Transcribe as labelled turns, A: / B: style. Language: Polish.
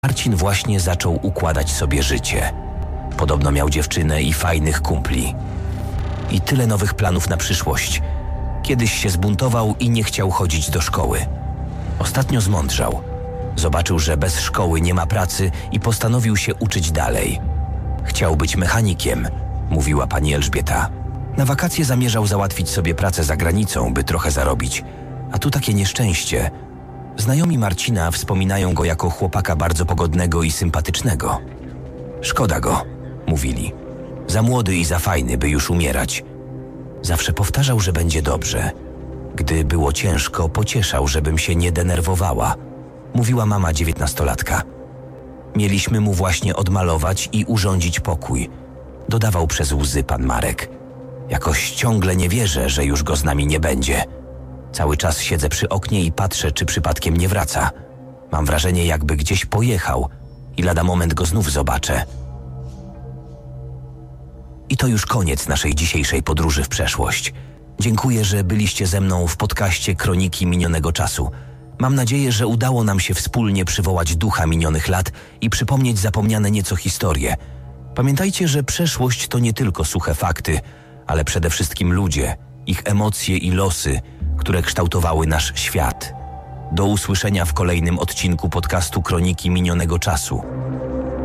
A: Marcin właśnie zaczął układać sobie życie. Podobno miał dziewczynę i fajnych kumpli. I tyle nowych planów na przyszłość. Kiedyś się zbuntował i nie chciał chodzić do szkoły. Ostatnio zmądrzał. Zobaczył, że bez szkoły nie ma pracy i postanowił się uczyć dalej. Chciał być mechanikiem, mówiła pani Elżbieta. Na wakacje zamierzał załatwić sobie pracę za granicą, by trochę zarobić. A tu takie nieszczęście. Znajomi Marcina wspominają go jako chłopaka bardzo pogodnego i sympatycznego. Szkoda go, mówili. Za młody i za fajny, by już umierać. Zawsze powtarzał, że będzie dobrze. Gdy było ciężko, pocieszał, żebym się nie denerwowała, mówiła mama 19-latka. Mieliśmy mu właśnie odmalować i urządzić pokój, dodawał przez łzy pan Marek. Jakoś ciągle nie wierzę, że już go z nami nie będzie. Cały czas siedzę przy oknie i patrzę, czy przypadkiem nie wraca. Mam wrażenie, jakby gdzieś pojechał i lada moment go znów zobaczę. I to już koniec naszej dzisiejszej podróży w przeszłość. Dziękuję, że byliście ze mną w podcaście Kroniki Minionego Czasu. Mam nadzieję, że udało nam się wspólnie przywołać ducha minionych lat i przypomnieć zapomniane nieco historie. Pamiętajcie, że przeszłość to nie tylko suche fakty, ale przede wszystkim ludzie, ich emocje i losy, które kształtowały nasz świat. Do usłyszenia w kolejnym odcinku podcastu Kroniki Minionego Czasu.